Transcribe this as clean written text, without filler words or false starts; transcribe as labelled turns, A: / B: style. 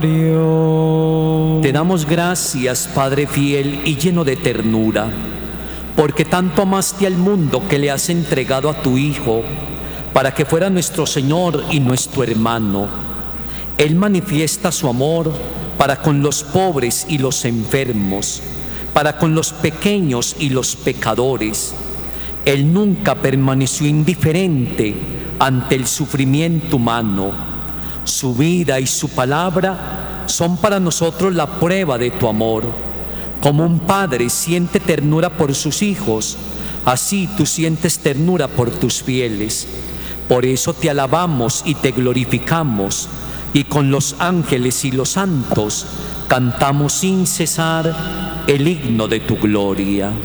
A: Te damos gracias, Padre fiel y lleno de ternura, porque tanto amaste al mundo que le has entregado a tu Hijo, para que fuera nuestro Señor y nuestro hermano. Él manifiesta su amor para con los pobres y los enfermos, para con los pequeños y los pecadores. Él nunca permaneció indiferente ante el sufrimiento humano. Su vida y su palabra son para nosotros la prueba de tu amor. Como un padre siente ternura por sus hijos, así tú sientes ternura por tus fieles. Por eso te alabamos y te glorificamos, y con los ángeles y los santos cantamos sin cesar el himno de tu gloria.